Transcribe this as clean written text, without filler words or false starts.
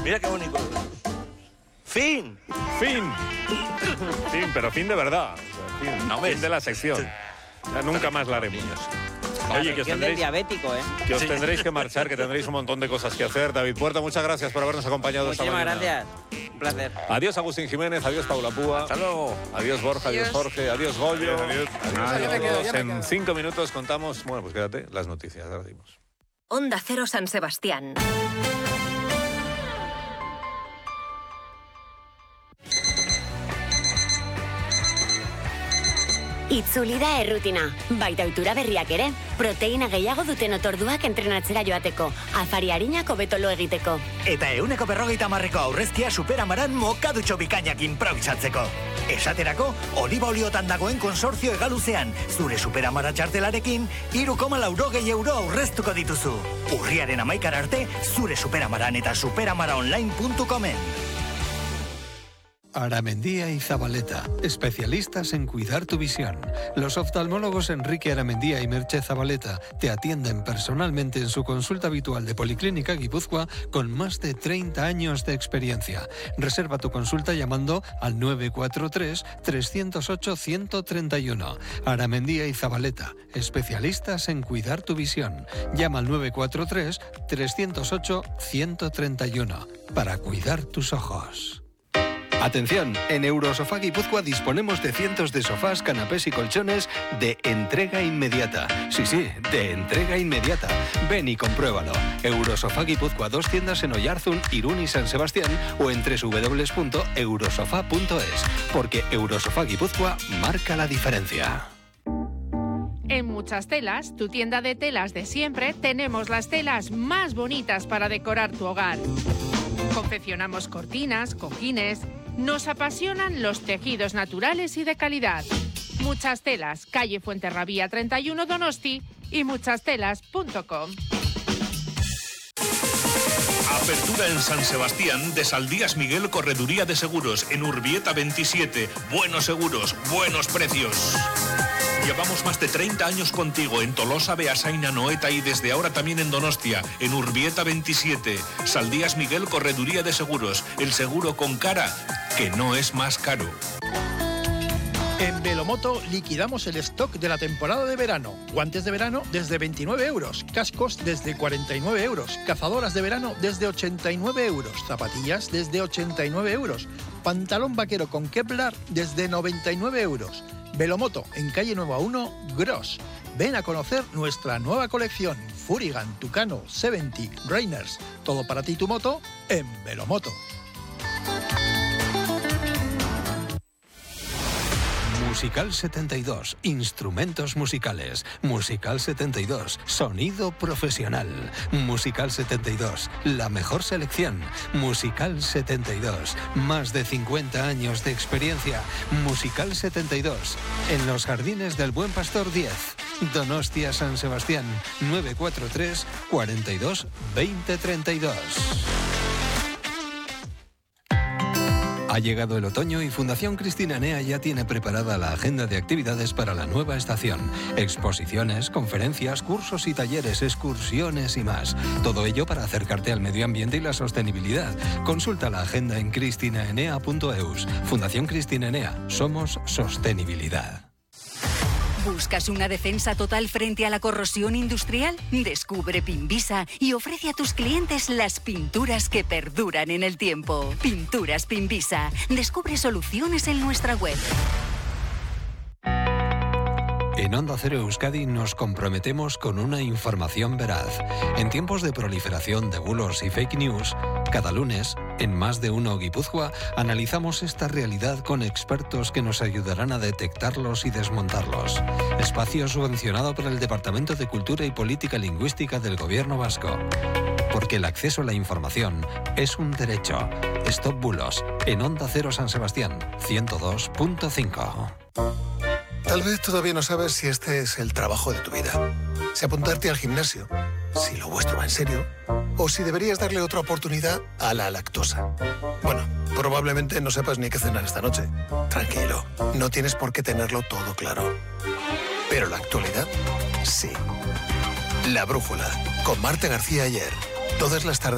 Mira qué bonito. ¡Fin! ¡Fin! Fin, pero fin de verdad. O sea, fin, No, fin de la sección. Ya nunca más la haremos. Oye, que os tendréis, diabético, ¿eh? que os tendréis que marchar, que tendréis un montón de cosas que hacer. David Puerta, muchas gracias por habernos acompañado esta mañana. Muchísimas gracias. Un placer. Adiós Agustín Jiménez, adiós Paula Púa. Hasta luego. Adiós Borja, adiós Jorge, adiós Goyo. Adiós. Adiós. En 5 minutos contamos, bueno, pues quédate, las noticias. Ahora dimos. Onda Cero San Sebastián. Itzuli da errutina, baita ohitura berriak ere. Proteina gehiago duten otorduak entrenatzera joateko, afari arinako betolo egiteko. Eta 150 aurrezkia Superamaran mokadutxo bikainak improvisatzeko. Esaterako, oliba oliotan dagoen konsortzio egaluzean, zure Superamara txartelarekin, 3,80 euro aurreztuko dituzu. Urriaren 11 arte, zure Superamaran eta superamaraonline.comen. Aramendía y Zabaleta, especialistas en cuidar tu visión. Los oftalmólogos Enrique Aramendía y Merche Zabaleta te atienden personalmente en su consulta habitual de Policlínica Guipúzcoa con más de 30 años de experiencia. Reserva tu consulta llamando al 943-308-131. Aramendía y Zabaleta, especialistas en cuidar tu visión. Llama al 943-308-131 para cuidar tus ojos. Atención, en Eurosofá Guipúzcoa disponemos de cientos de sofás, canapés y colchones de entrega inmediata. Sí, de entrega inmediata. Ven y compruébalo. Eurosofá Guipúzcoa, 2 tiendas en Oyarzun, Irún y San Sebastián o en www.eurosofá.es. Porque Eurosofá Guipúzcoa marca la diferencia. En Muchas Telas, tu tienda de telas de siempre, tenemos las telas más bonitas para decorar tu hogar. Confeccionamos cortinas, cojines. Nos apasionan los tejidos naturales y de calidad. Muchas Telas, calle Fuenterrabía 31 Donosti y muchastelas.com. Apertura en San Sebastián de Saldías Miguel Correduría de Seguros en Urbieta 27. Buenos seguros, buenos precios. Llevamos más de 30 años contigo en Tolosa, Beasain, Anoeta y desde ahora también en Donostia, en Urbieta 27. Saldías Miguel Correduría de Seguros, el seguro con cara que no es más caro. En Velomoto liquidamos el stock de la temporada de verano. Guantes de verano desde 29 euros, cascos desde 49 euros, cazadoras de verano desde 89 euros, zapatillas desde 89 euros, pantalón vaquero con Kevlar desde 99 euros. Velomoto, en calle Nueva 1, Gros. Ven a conocer nuestra nueva colección, Furigan, Tucano, 70, Rainers. Todo para ti y tu moto en Velomoto. Musical 72, instrumentos musicales. Musical 72, sonido profesional. Musical 72, la mejor selección. Musical 72, más de 50 años de experiencia. Musical 72, en los Jardines del Buen Pastor 10. Donostia, San Sebastián, 943 42 20 32. Ha llegado el otoño y Fundación Cristina Enea ya tiene preparada la agenda de actividades para la nueva estación. Exposiciones, conferencias, cursos y talleres, excursiones y más. Todo ello para acercarte al medio ambiente y la sostenibilidad. Consulta la agenda en cristinaenea.eus. Fundación Cristina Enea. Somos sostenibilidad. ¿Buscas una defensa total frente a la corrosión industrial? Descubre Pinvisa y ofrece a tus clientes las pinturas que perduran en el tiempo. Pinturas Pinvisa. Descubre soluciones en nuestra web. En Onda Cero Euskadi nos comprometemos con una información veraz. En tiempos de proliferación de bulos y fake news, cada lunes, en Más de Uno Guipúzcoa, analizamos esta realidad con expertos que nos ayudarán a detectarlos y desmontarlos. Espacio subvencionado por el Departamento de Cultura y Política Lingüística del Gobierno Vasco. Porque el acceso a la información es un derecho. Stop Bulos, en Onda Cero San Sebastián, 102.5. Tal vez todavía no sabes si este es el trabajo de tu vida. Si apuntarte al gimnasio, si lo vuestro va en serio, o si deberías darle otra oportunidad a la lactosa. Bueno, probablemente no sepas ni qué cenar esta noche. Tranquilo, no tienes por qué tenerlo todo claro. Pero la actualidad, sí. La Brújula, con Marta García Ayer. Todas las tardes.